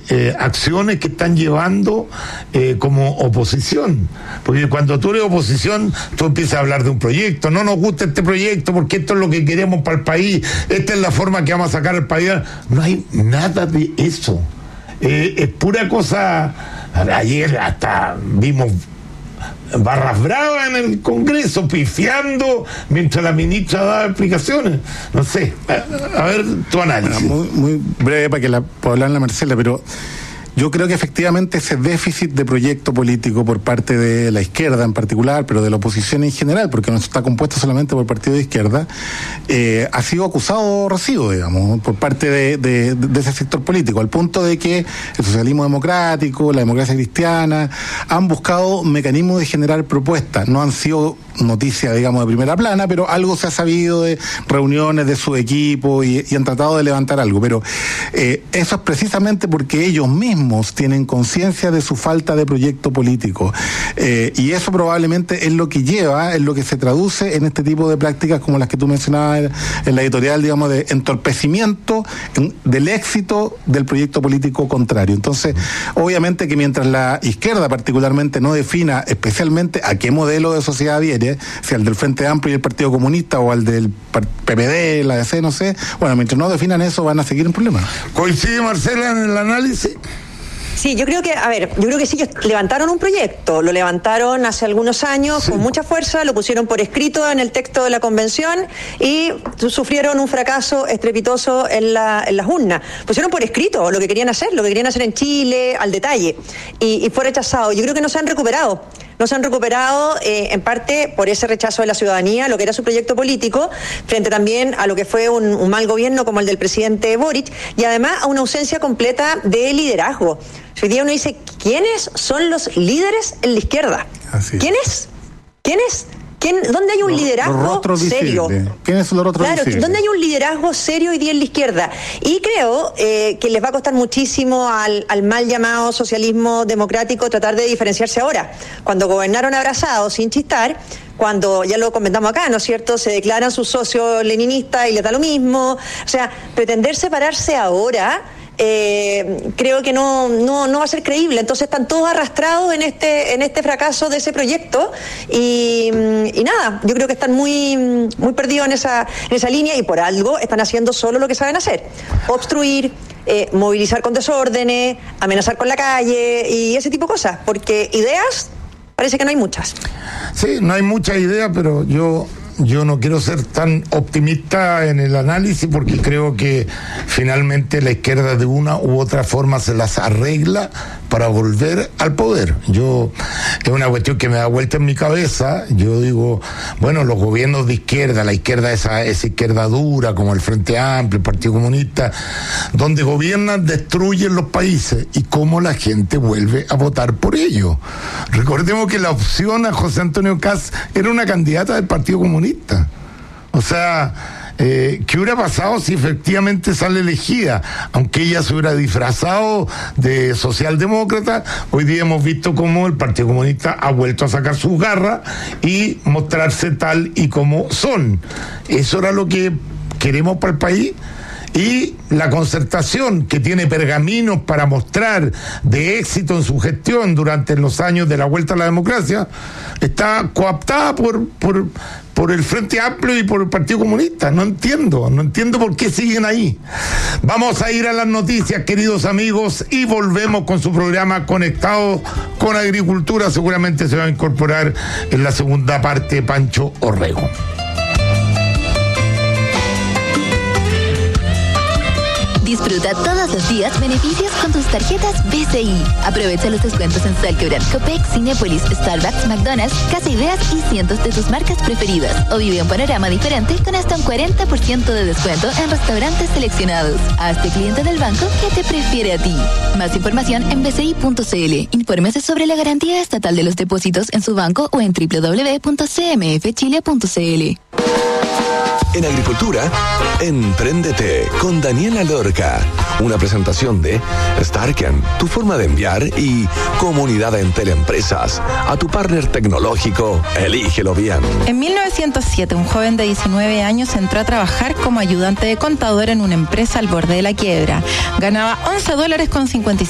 acciones que están llevando como oposición. Porque cuando tú eres oposición, tú empiezas a hablar de un proyecto. No nos gusta este proyecto porque esto es lo que queremos para el país. Esta es la forma que vamos a sacar al país. No hay nada de eso. Es pura cosa. Ayer hasta vimos barras bravas en el Congreso, pifiando mientras la ministra daba explicaciones. No sé, a ver tu análisis. Muy breve para que pueda hablar la Marcela, pero yo creo que efectivamente ese déficit de proyecto político por parte de la izquierda en particular, pero de la oposición en general, porque no está compuesto solamente por partido de izquierda, ha sido acusado recibo, digamos, por parte de ese sector político, al punto de que el socialismo democrático, la democracia cristiana, han buscado mecanismos de generar propuestas. No han sido noticias, digamos, de primera plana, pero algo se ha sabido de reuniones de su equipo y han tratado de levantar algo. Pero eso es precisamente porque ellos mismos tienen conciencia de su falta de proyecto político. Y eso probablemente es lo que lleva, es lo que se traduce en este tipo de prácticas como las que tú mencionabas en la editorial, digamos, de entorpecimiento del éxito del proyecto político contrario. Entonces, obviamente que mientras la izquierda particularmente no defina especialmente a qué modelo de sociedad viene, si al del Frente Amplio y el Partido Comunista o al del PPD, la DC, no sé, bueno, mientras no definan eso van a seguir en problemas. ¿Coincide Marcela en el análisis? Sí, yo creo que sí, ellos levantaron un proyecto, lo levantaron hace algunos años con mucha fuerza, lo pusieron por escrito en el texto de la convención y sufrieron un fracaso estrepitoso en las urnas. Pusieron por escrito lo que querían hacer en Chile, al detalle, y fue rechazado. Yo creo que no se han recuperado en parte por ese rechazo de la ciudadanía, lo que era su proyecto político, frente también a lo que fue un mal gobierno como el del presidente Boric, y además a una ausencia completa de liderazgo. Hoy día uno dice, ¿quiénes son los líderes en la izquierda? ¿Quiénes? ¿Dónde hay un liderazgo serio? ¿Quiénes son los rostros visibles? ¿Dónde hay un liderazgo serio hoy día en la izquierda? Y creo que les va a costar muchísimo al mal llamado socialismo democrático tratar de diferenciarse ahora. Cuando gobernaron abrazados, sin chistar, cuando, ya lo comentamos acá, ¿no es cierto?, se declaran sus socios leninistas y les da lo mismo. O sea, pretender separarse ahora... creo que no va a ser creíble. Entonces están todos arrastrados en este fracaso de ese proyecto y nada, yo creo que están muy perdidos en esa línea, y por algo están haciendo solo lo que saben hacer: obstruir, movilizar con desórdenes, amenazar con la calle y ese tipo de cosas, porque ideas parece que no hay muchas. Sí, no hay muchas ideas, pero yo no quiero ser tan optimista en el análisis, porque creo que finalmente la izquierda de una u otra forma se las arregla para volver al poder. Es una cuestión que me da vuelta en mi cabeza. Yo digo, bueno, los gobiernos de izquierda, la izquierda esa izquierda dura, como el Frente Amplio, el Partido Comunista, donde gobiernan, destruyen los países, y cómo la gente vuelve a votar por ellos. Recordemos que la opción a José Antonio Kast era una candidata del Partido Comunista. O sea, ¿qué hubiera pasado si efectivamente sale elegida? Aunque ella se hubiera disfrazado de socialdemócrata, hoy día hemos visto cómo el Partido Comunista ha vuelto a sacar sus garras y mostrarse tal y como son. Eso era lo que queremos para el país. Y la Concertación, que tiene pergaminos para mostrar de éxito en su gestión durante los años de la vuelta a la democracia, está cooptada por el Frente Amplio y por el Partido Comunista. No entiendo por qué siguen ahí. Vamos a ir a las noticias, queridos amigos, y volvemos con su programa Conectados con Agricultura. Seguramente se va a incorporar en la segunda parte Pancho Orrego. Disfruta todos los días beneficios con tus tarjetas BCI. Aprovecha los descuentos en Salquebran, Copec, Cinépolis, Starbucks, McDonald's, Casa Ideas y cientos de tus marcas preferidas. O vive un panorama diferente con hasta un 40% de descuento en restaurantes seleccionados. Hazte cliente del banco que te prefiere a ti. Más información en bci.cl. Infórmese sobre la garantía estatal de los depósitos en su banco o en www.cmfchile.cl. En Agricultura, Empréndete con Daniela Lorca. Una presentación de Starken, tu forma de enviar, y Comunidad Entel Empresas. A tu partner tecnológico, elígelo bien. En 1907, un joven de 19 años entró a trabajar como ayudante de contador en una empresa al borde de la quiebra. Ganaba $11.55